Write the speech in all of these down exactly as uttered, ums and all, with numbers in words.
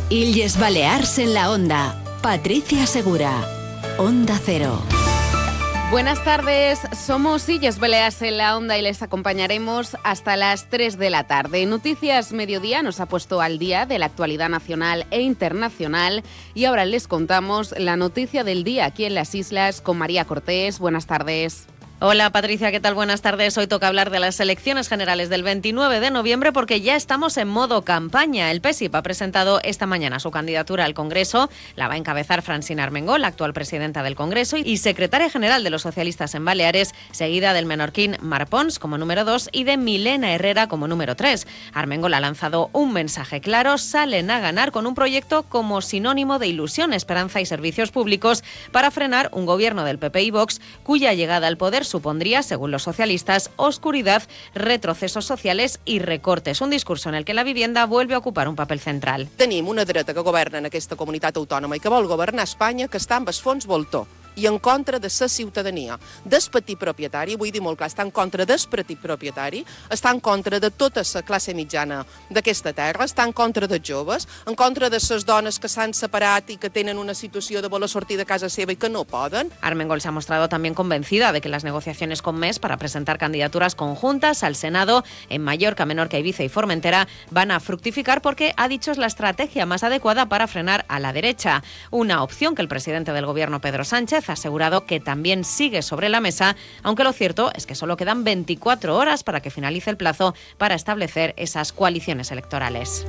Illes Balears en la Onda. Patricia Segura. Onda Cero. Buenas tardes, somos Illes Balears en la Onda y les acompañaremos hasta las tres de la tarde. Noticias Mediodía nos ha puesto al día de la actualidad nacional e internacional y ahora les contamos la noticia del día aquí en las islas con María Cortés. Buenas tardes. Hola Patricia, ¿qué tal? Buenas tardes. Hoy toca hablar de las elecciones generales del veintinueve de noviembre porque ya estamos en modo campaña. El P S I P ha presentado esta mañana su candidatura al Congreso. La va a encabezar Francina Armengol, actual presidenta del Congreso y secretaria general de los socialistas en Baleares, seguida del menorquín Marc Pons como número dos y de Milena Herrera como número tres. Armengol ha lanzado un mensaje claro: salen a ganar con un proyecto como sinónimo de ilusión, esperanza y servicios públicos para frenar un gobierno del P P y Vox cuya llegada al poder supondría, según los socialistas, oscuridad, retrocesos sociales i recortes. Un discurso en el que la vivienda vuelve a ocupar un papel central. Tenim una dreta que governa en aquesta comunitat autònoma i que vol governar Espanya, que està amb el fons voltor i en contra de la ciutadania, del petit propietari, vull dir molt clar, està en contra del petit propietari, està en contra de tota la classe mitjana d'aquesta terra, està en contra dels joves, en contra de les dones que s'han separat i que tenen una situació de voler sortir de casa seva i que no poden. Armengol se ha mostrado también convencida de que las negociaciones con M E S para presentar candidaturas conjuntas al Senado en Mallorca, Menorca, Ibiza y Formentera van a fructificar porque, ha dicho, es la estrategia más adecuada para frenar a la derecha. Una opción que el presidente del gobierno, Pedro Sánchez, ha asegurado que también sigue sobre la mesa, aunque lo cierto es que solo quedan veinticuatro horas para que finalice el plazo para establecer esas coaliciones electorales.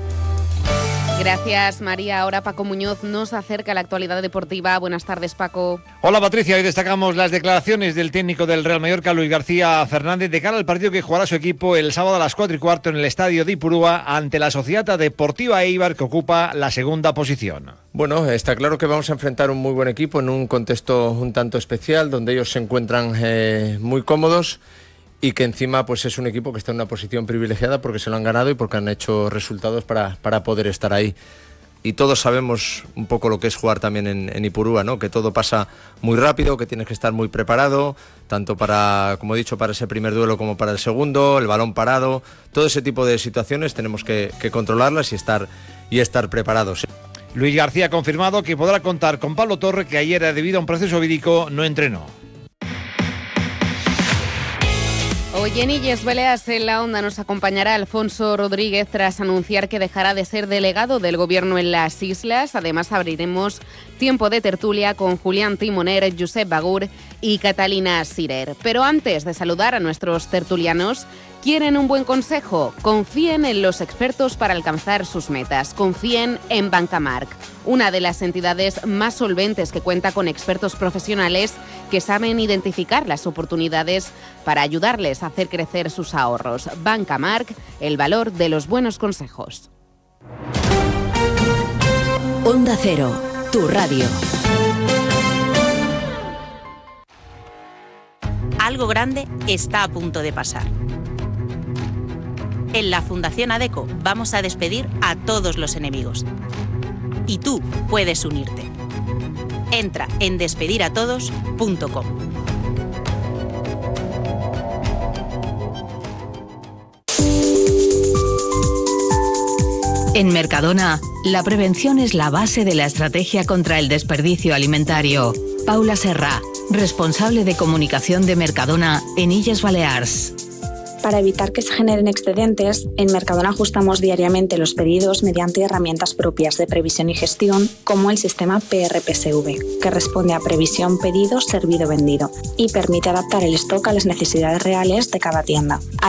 Gracias, María. Ahora Paco Muñoz nos acerca a la actualidad deportiva. Buenas tardes, Paco. Hola, Patricia. Hoy destacamos las declaraciones del técnico del Real Mallorca, Luis García Fernández, de cara al partido que jugará su equipo el sábado a las cuatro y cuarto en el estadio de Ipurúa ante la Sociedad Deportiva Eibar, que ocupa la segunda posición. Bueno, está claro que vamos a enfrentar un muy buen equipo en un contexto un tanto especial, donde ellos se encuentran eh, muy cómodos y que encima pues es un equipo que está en una posición privilegiada porque se lo han ganado y porque han hecho resultados para, para poder estar ahí. Y todos sabemos un poco lo que es jugar también en, en Ipurúa, ¿no? Que todo pasa muy rápido, que tienes que estar muy preparado, tanto para, como he dicho, para ese primer duelo como para el segundo, el balón parado, todo ese tipo de situaciones tenemos que, que controlarlas y estar, y estar preparados. Luis García ha confirmado que podrá contar con Pablo Torre, que ayer, debido a un proceso vírico, no entrenó. Hoy en Illes Balears en la Onda nos acompañará Alfonso Rodríguez tras anunciar que dejará de ser delegado del Gobierno en las islas. Además, abriremos tiempo de tertulia con Julián Timoner, Josep Bagur y Catalina Sirer. Pero antes de saludar a nuestros tertulianos, ¿quieren un buen consejo? Confíen en los expertos para alcanzar sus metas. Confíen en Banca Marc, una de las entidades más solventes que cuenta con expertos profesionales que saben identificar las oportunidades para ayudarles a hacer crecer sus ahorros. Banca Marc, el valor de los buenos consejos. Onda Cero, tu radio. Algo grande está a punto de pasar. En la Fundación ADECO vamos a despedir a todos los enemigos. Y tú puedes unirte. Entra en despedir a todos punto com. En Mercadona, la prevención es la base de la estrategia contra el desperdicio alimentario. Paula Serra, responsable de comunicación de Mercadona en Illes Balears. Para evitar que se generen excedentes, en Mercadona ajustamos diariamente los pedidos mediante herramientas propias de previsión y gestión, como el sistema P R P S V, que responde a previsión pedido, servido, vendido, y permite adaptar el stock a las necesidades reales de cada tienda.